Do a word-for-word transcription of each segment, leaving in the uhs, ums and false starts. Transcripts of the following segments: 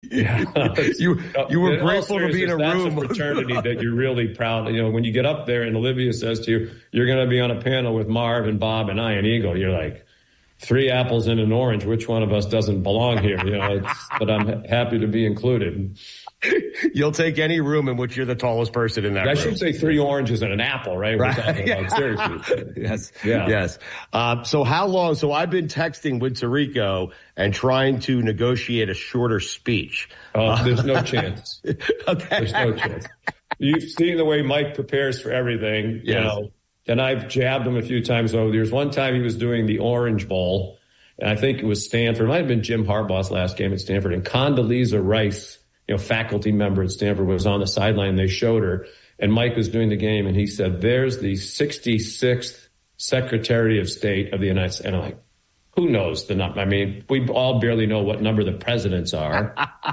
Yeah. you you were grateful to be in a that's room. That's a fraternity that you're really proud of. You know, when you get up there and Olivia says to you, you're going to be on a panel with Marv and Bob and I and Eagle, you're like, three apples and an orange. Which one of us doesn't belong here? You know, it's, but I'm happy to be included. You'll take any room in which you're the tallest person in that I room. I should say three oranges and an apple, right? Right. We're talking about Syracuse. Yes. Yeah. Yes. Um, so how long? So I've been texting with Tirico and trying to negotiate a shorter speech. Oh, uh, there's no chance. Okay. There's no chance. You've seen the way Mike prepares for everything, you yes. know, and I've jabbed him a few times over. There's one time he was doing the Orange Bowl, and I think it was Stanford. It might have been Jim Harbaugh's last game at Stanford, and Condoleezza Rice, you know, faculty member at Stanford, was on the sideline. They showed her, and Mike was doing the game, and he said, "There's the sixty-sixth Secretary of State of the United States." And I'm like, who knows the number? I mean, we all barely know what number the presidents are.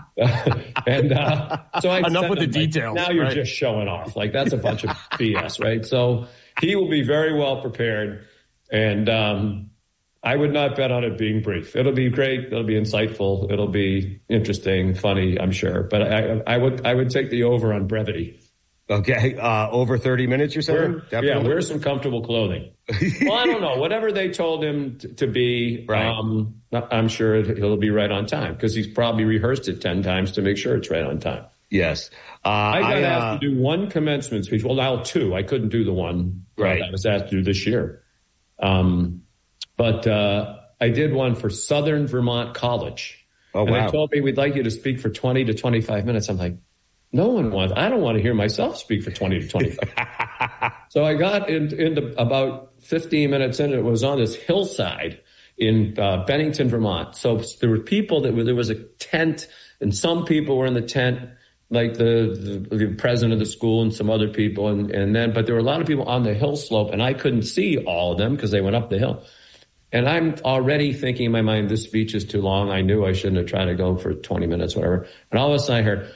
and uh, so I enough with the like, details. Now you're right? just showing off. Like, that's a bunch of B S, right? So he will be very well prepared, and um, I would not bet on it being brief. It'll be great. It'll be insightful. It'll be interesting, funny, I'm sure. But I, I would I would take the over on brevity. Okay, uh, over thirty minutes, you're saying? Wear, yeah, wear some comfortable clothing. Well, I don't know. Whatever they told him t- to be, right. um, I'm sure it, he'll be right on time, because he's probably rehearsed it ten times to make sure it's right on time. Yes. Uh, I got I, uh, asked to do one commencement speech. Well, now two. I couldn't do the one right. I was asked to do this year. Um, but uh, I did one for Southern Vermont College. Oh, and wow. they told me, we'd like you to speak for twenty to twenty-five minutes. I'm like, no one wants, I don't want to hear myself speak for twenty to twenty-five. So I got into, into about fifteen minutes in. It was on this hillside in uh, Bennington, Vermont. So there were people that were, there was a tent, and some people were in the tent, like the, the, the president of the school and some other people. And, and then, but there were a lot of people on the hill slope, and I couldn't see all of them because they went up the hill. And I'm already thinking in my mind, this speech is too long. I knew I shouldn't have tried to go for twenty minutes, whatever. And all of a sudden I heard,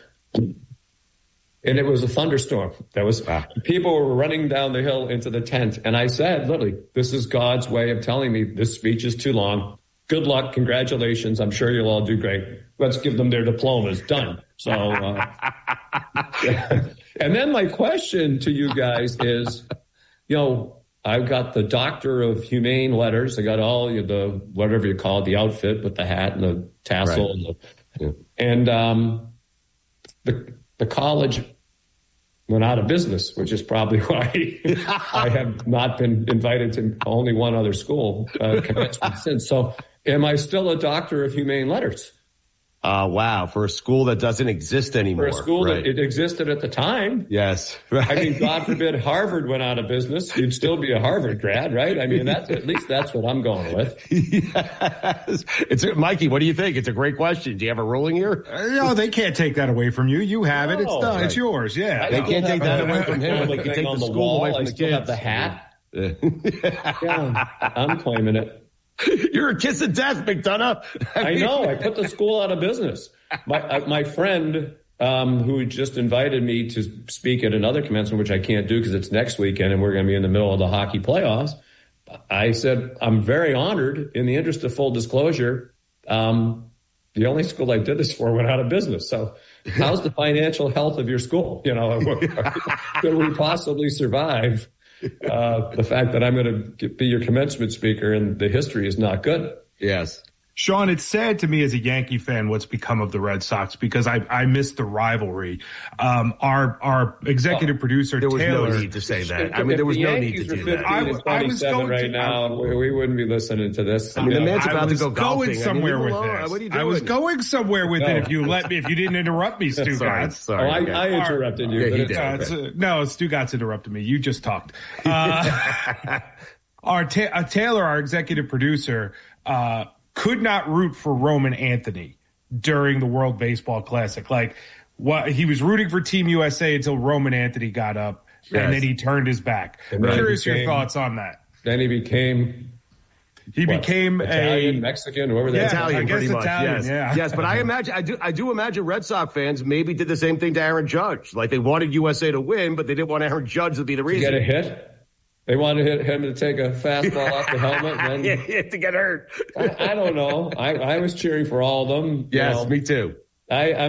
and it was a thunderstorm. That was, wow. People were running down the hill into the tent. And I said, literally, this is God's way of telling me this speech is too long. Good luck. Congratulations. I'm sure you'll all do great. Let's give them their diplomas. Done. So, uh, yeah. And then my question to you guys is, you know, I've got the Doctor of Humane Letters. I got all the, whatever you call it, the outfit with the hat and the tassel. Right. And, the, yeah. and um, the, the college went out of business, which is probably why I have not been invited to only one other school uh, commencement since. So am I still a Doctor of Humane Letters? Uh, wow. For a school that doesn't exist anymore. For a school right. that it existed at the time. Yes. Right. I mean, God forbid Harvard went out of business. You'd still be a Harvard grad, right? I mean, that's at least that's what I'm going with. Yes. It's a, Mikey, what do you think? It's a great question. Do you have a ruling here? Uh, no, they can't take that away from you. You have it. It's done. Right. It's yours. Yeah. I they can't take that away from him. They can take on the, the school wall. away from I the still kids. have the hat. Yeah, I'm claiming it. You're a kiss of death, McDonough. I, I know. I put the school out of business. My uh, my friend um, who just invited me to speak at another commencement, which I can't do because it's next weekend and we're going to be in the middle of the hockey playoffs. I said, I'm very honored. In the interest of full disclosure, um, the only school I did this for went out of business. So how's the financial health of your school? You know, could we possibly survive uh, the fact that I'm going to be your commencement speaker and the history is not good? Yes. Sean, it's sad to me as a Yankee fan what's become of the Red Sox because I, I miss the rivalry. Um, our our executive oh, producer, there was Taylor, no need to say that. If, I mean, there was the no Yankees need to do fifteen that. I, I, I was going right to, now. I, we wouldn't be listening to this. I mean, the man's I about to go golfing. Going somewhere I mean, with alone. this. What are you doing? I was going somewhere with no. it if you let me. If you didn't interrupt me, Stu sorry, Gatz. Sorry, oh, I, okay. I interrupted you. Yeah, he but did. Uh, okay. uh, no, Stu Gatz interrupted me. You just talked. Uh, our ta- uh, Taylor, our executive producer, uh, could not root for Roman Anthony during the World Baseball Classic. Like, what he was rooting for Team U S A until Roman Anthony got up, yes. and then he turned his back. I'm curious became, your thoughts on that. Then he became he what, became Italian, a Mexican, whoever that yeah, Italian, I guess pretty much. Italian, yes, yeah. yes. But I imagine, I do, I do imagine Red Sox fans maybe did the same thing to Aaron Judge. Like they wanted U S A to win, but they didn't want Aaron Judge to be the reason. To get a hit. They wanted him to take a fastball off the helmet. And then, yeah, to get hurt. I, I don't know. I, I was cheering for all of them. Yes, you know. me too. I, I'm